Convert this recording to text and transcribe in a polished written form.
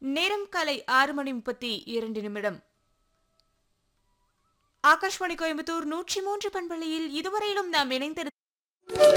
நேரம் காலை 6:32. ஆகாஷ்வாணி கோயம்புத்தூர் 103 பண்பலையில் இதுவரையிலும் நாம் இணைந்திருந்த